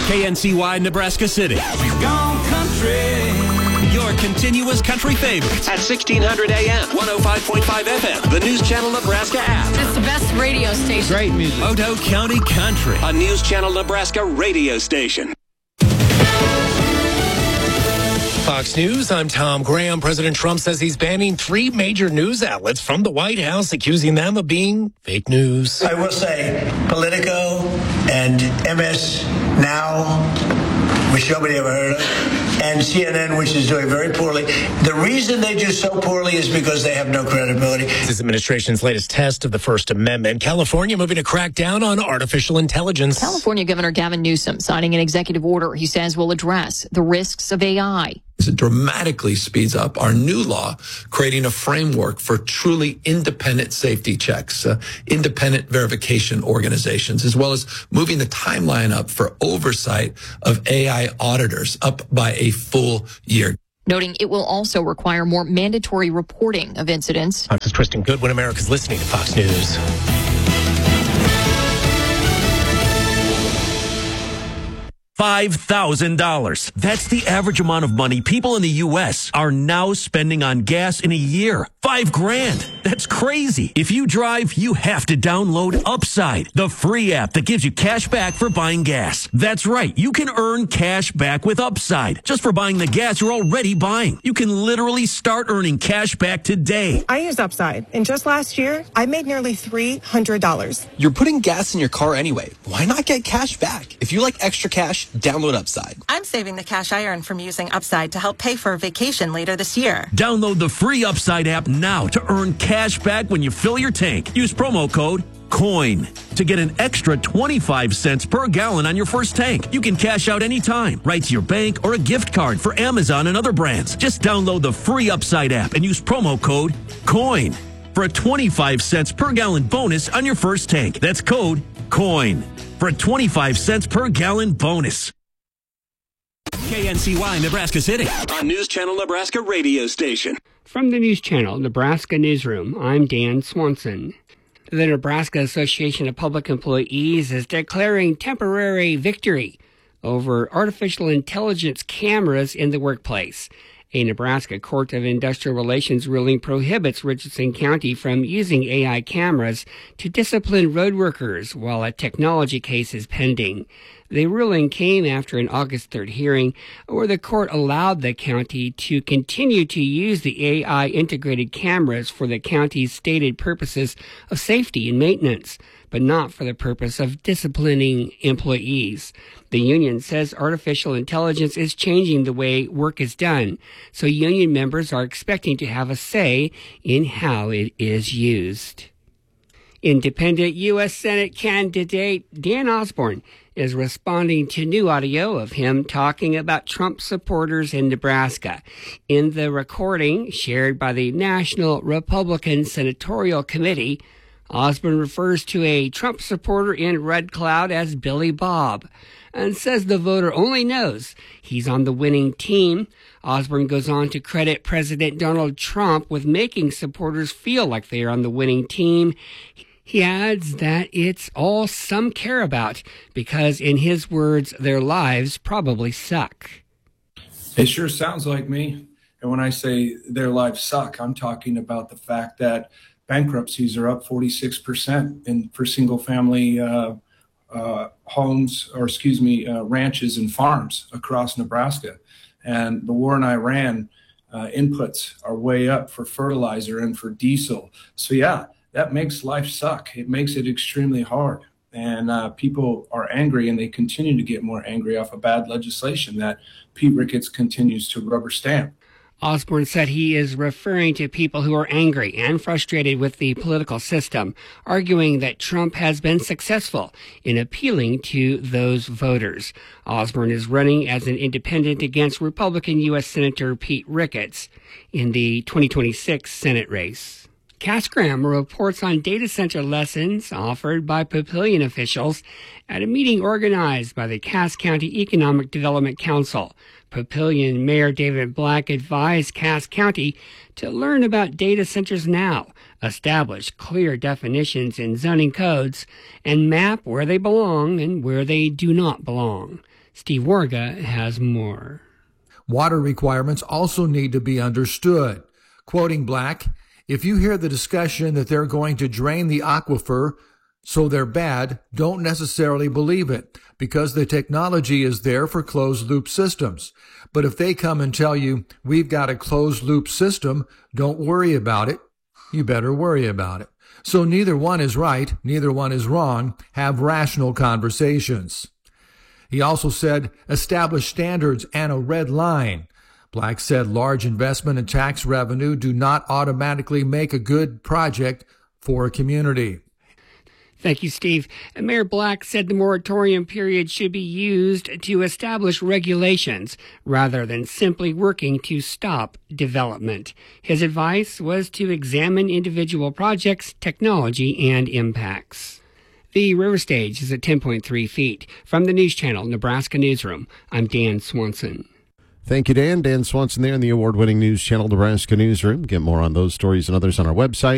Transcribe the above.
KNCY Nebraska City. Gone country. Your continuous country favorites at 1600 AM, 105.5 FM, the News Channel Nebraska app. It's the best radio station. Great music. Otoe County Country, a News Channel Nebraska radio station. Fox News, I'm Tom Graham. President Trump says he's banning 3 major news outlets from the White House, accusing them of being fake news. I will say Politico and MS Now, which nobody ever heard of, and CNN, which is doing very poorly. The reason they do so poorly is because they have no credibility. This administration's latest test of the First Amendment. California moving to crack down on artificial intelligence. California Governor Gavin Newsom signing an executive order he says will address the risks of AI. It dramatically speeds up our new law, creating a framework for truly independent safety checks, independent verification organizations, as well as moving the timeline up for oversight of AI auditors up by a full year. Noting it will also require more mandatory reporting of incidents. This is Kristen Goodwin. America's listening to Fox News. $5,000. That's the average amount of money people in the U.S. are now spending on gas in a year. $5,000. That's crazy. If you drive, you have to download Upside, the free app that gives you cash back for buying gas. That's right. You can earn cash back with Upside just for buying the gas you're already buying. You can literally start earning cash back today. I use Upside, and just last year, I made nearly $300. You're putting gas in your car anyway. Why not get cash back? If you like extra cash, download Upside. I'm saving the cash I earn from using Upside to help pay for a vacation later this year. Download the free Upside app now to earn cash back when you fill your tank. Use promo code COIN to get an extra 25 cents per gallon on your first tank. You can cash out anytime, right to your bank or a gift card for Amazon and other brands. Just download the free Upside app and use promo code COIN for a 25 cents per gallon bonus on your first tank. That's code COIN for a 25 cents per gallon bonus. KNCY Nebraska City, a News Channel Nebraska radio station. From the News Channel Nebraska Newsroom, I'm Dan Swanson. The Nebraska Association of Public Employees is declaring temporary victory over artificial intelligence cameras in the workplace. A Nebraska Court of Industrial Relations ruling prohibits Richardson County from using AI cameras to discipline road workers while a technology case is pending. The ruling came after an August 3rd hearing where the court allowed the county to continue to use the AI integrated cameras for the county's stated purposes of safety and maintenance, but not for the purpose of disciplining employees. The union says artificial intelligence is changing the way work is done, so union members are expecting to have a say in how it is used. Independent U.S. Senate candidate Dan Osborne is responding to new audio of him talking about Trump supporters in Nebraska. In the recording shared by the National Republican Senatorial Committee, Osborne refers to a Trump supporter in Red Cloud as Billy Bob and says the voter only knows he's on the winning team. Osborne goes on to credit President Donald Trump with making supporters feel like they are on the winning team. He adds that it's all some care about because, in his words, their lives probably suck. It sure sounds like me. And when I say their lives suck, I'm talking about the fact that bankruptcies are up 46% for single-family homes, or ranches and farms across Nebraska. And the war in Iran, inputs are way up for fertilizer and for diesel. So yeah, that makes life suck. It makes it extremely hard. And people are angry, and they continue to get more angry off of bad legislation that Pete Ricketts continues to rubber stamp. Osborne said he is referring to people who are angry and frustrated with the political system, arguing that Trump has been successful in appealing to those voters. Osborne is running as an independent against Republican U.S. Senator Pete Ricketts in the 2026 Senate race. Cass Graham reports on data center lessons offered by Papillion officials at a meeting organized by the Cass County Economic Development Council. Papillion Mayor David Black advised Cass County to learn about data centers now, establish clear definitions in zoning codes, and map where they belong and where they do not belong. Steve Warga has more. Water requirements also need to be understood. Quoting Black, if you hear the discussion that they're going to drain the aquifer so they're bad, don't necessarily believe it, because the technology is there for closed-loop systems. But if they come and tell you, we've got a closed-loop system, don't worry about it, you better worry about it. So neither one is right, neither one is wrong. Have rational conversations. He also said, establish standards and a red line. Black said large investment and tax revenue do not automatically make a good project for a community. Thank you, Steve. And Mayor Black said the moratorium period should be used to establish regulations rather than simply working to stop development. His advice was to examine individual projects, technology, and impacts. The river stage is at 10.3 feet. From the News Channel, Nebraska Newsroom, I'm Dan Swanson. Thank you, Dan. Dan Swanson there in the award-winning News Channel, Nebraska Newsroom. Get more on those stories and others on our website.